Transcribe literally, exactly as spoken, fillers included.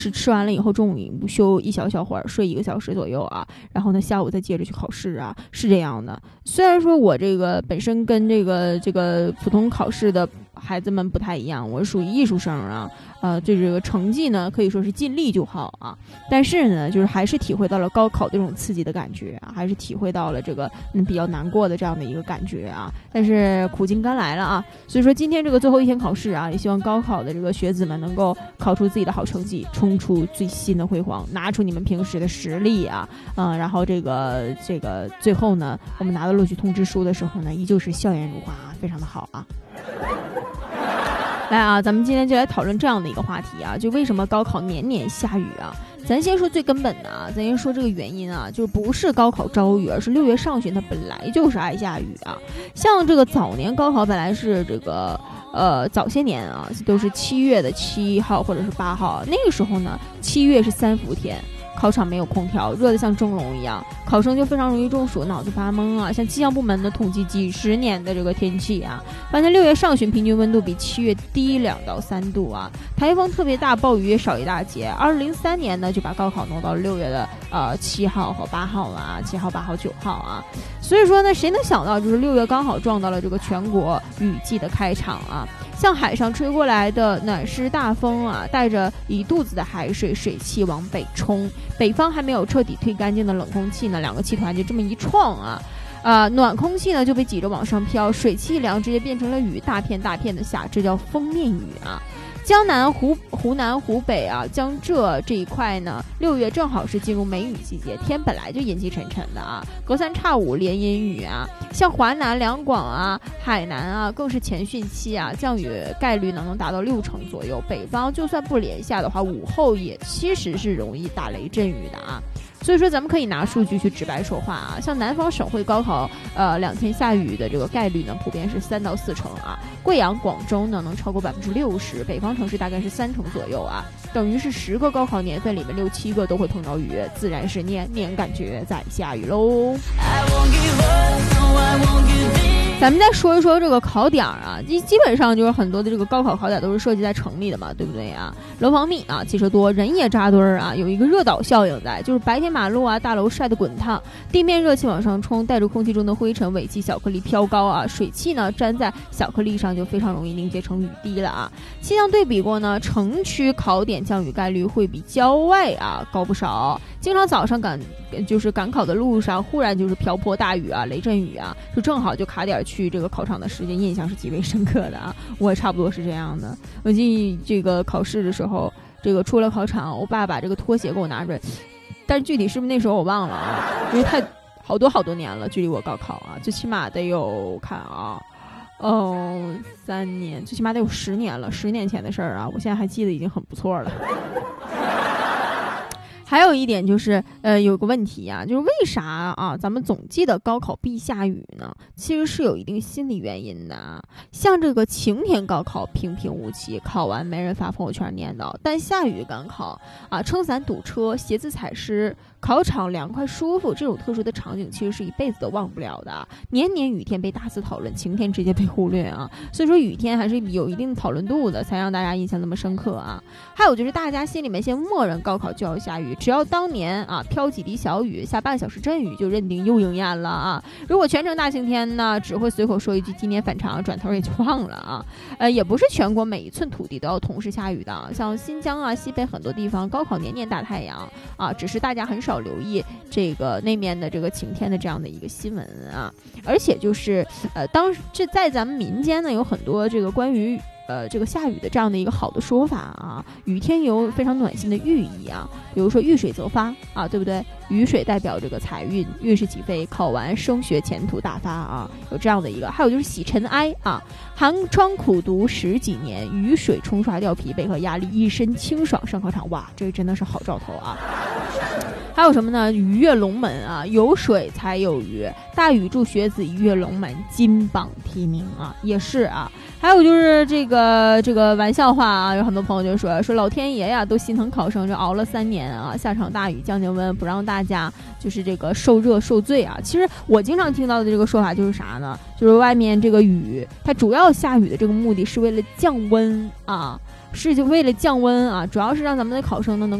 是吃完了以后中午休一小小会儿，睡一个小时左右啊，然后呢下午再接着去考试啊，是这样的。虽然说我这个本身跟这个这个普通考试的孩子们不太一样，我是属于艺术生啊，呃，对这个成绩呢可以说是尽力就好啊，但是呢，就是还是体会到了高考这种刺激的感觉啊，还是体会到了这个嗯比较难过的这样的一个感觉啊。但是苦尽甘来了啊，所以说今天这个最后一天考试啊，也希望高考的这个学子们能够考出自己的好成绩，冲出最新的辉煌，拿出你们平时的实力啊，嗯，然后这个这个最后呢，我们拿到录取通知书的时候呢，依旧是笑颜如花，非常的好啊。来啊，咱们今天就来讨论这样的一个话题啊，就为什么高考年年下雨啊？咱先说最根本的啊，咱先说这个原因啊，就是不是高考招雨，而是六月上旬它本来就是爱下雨啊。像这个早年高考本来是这个呃早些年啊，都是七月的七号或者是八号，那个时候呢，七月是三伏天。考场没有空调，热得像蒸笼一样，考生就非常容易中暑，脑子发懵啊。像气象部门的统计，几十年的这个天气啊，发现六月上旬平均温度比七月低两到三度啊，台风特别大，暴雨也少一大截。二零零三年呢，就把高考弄到六月的呃七号和八号了啊，七号、八号、九号啊。所以说呢，谁能想到就是六月刚好撞到了这个全国雨季的开场啊。向海上吹过来的暖湿大风啊，带着一肚子的海水水汽往北冲，北方还没有彻底退干净的冷空气呢，两个气团就这么一撞啊，呃，暖空气呢就被挤着往上飘，水汽凉直接变成了雨，大片大片的下，这叫封面雨啊。江南、湖湖南、湖北啊，江浙这一块呢，六月正好是进入梅雨季节，天本来就阴气沉沉的啊，隔三差五连阴雨啊。像华南、两广啊、海南啊，更是前汛期啊，降雨概率呢能达到六成左右。北方就算不连下的话，午后也其实是容易打雷阵雨的啊。所以说咱们可以拿数据去直白说话啊，像南方省会高考呃两天下雨的这个概率呢，普遍是三到四成啊，贵阳、广州呢能超过百分之六十，北方城市大概是三成左右啊，等于是十个高考年份里面六七个都会碰到雨，自然是年年感觉在下雨喽。咱们再说一说这个考点啊，基基本上就是很多的这个高考考点都是设计在城里的嘛，对不对啊？楼房密啊，汽车多，人也扎堆儿啊，有一个热岛效应在，就是白天马路啊、大楼晒得滚烫，地面热气往上冲，带着空气中的灰尘、尾气、小颗粒飘高啊，水汽呢粘在小颗粒上，就非常容易凝结成雨滴了啊。气象对比过呢，城区考点降雨概率会比郊外啊高不少，经常早上赶就是赶考的路上，忽然就是瓢泼大雨啊、雷阵雨啊，就正好就卡点去这个考场的时间，印象是极为深刻的啊。我也差不多是这样的。我记得这个考试的时候，这个出了考场，我爸把这个拖鞋给我拿出来，但是具体是不是那时候我忘了啊，因为太好多好多年了，距离我高考啊，最起码得有看啊。哦，三年，最起码得有十年了，十年前的事儿啊，我现在还记得已经很不错了。还有一点就是，呃，有个问题啊，就是为啥啊，咱们总记得高考必下雨呢？其实是有一定心理原因的啊。像这个晴天高考平平无奇，考完没人发朋友圈念叨，但下雨赶考啊，撑伞堵车，鞋子踩湿，考场凉快舒服，这种特殊的场景其实是一辈子都忘不了的啊。年年雨天被大肆讨论，晴天直接被忽略啊。所以说雨天还是有一定的讨论度的，才让大家印象那么深刻啊。还有就是大家心里面先默认高考就要下雨。只要当年啊飘几滴小雨，下半小时阵雨，就认定又应验了啊。如果全程大晴天呢，只会随口说一句今年反常，转头也就忘了啊。呃，也不是全国每一寸土地都要同时下雨的，像新疆啊、西北很多地方高考年年大太阳啊，只是大家很少留意这个那面的这个晴天的这样的一个新闻啊。而且就是呃，当这在咱们民间呢，有很多这个关于。呃，这个下雨的这样的一个好的说法啊，雨天有非常暖心的寓意啊，比如说遇水则发啊，对不对？雨水代表这个财运，运势起飞，考完升学前途大发啊，有这样的一个。还有就是洗尘埃啊，寒窗苦读十几年，雨水冲刷掉疲惫和压力，一身清爽上考场，哇，这真的是好兆头啊！还有什么呢？鱼跃龙门啊，有水才有鱼，大雨助学子一跃龙门，金榜题名啊，也是啊。还有就是这个这个玩笑话啊，有很多朋友就说说老天爷呀，都心疼考生，这熬了三年啊，下场大雨降降温，不让大家就是这个受热受罪啊。其实我经常听到的这个说法就是啥呢？就是外面这个雨，它主要下雨的这个目的是为了降温啊。 是就为了降温啊，主要是让咱们的考生呢能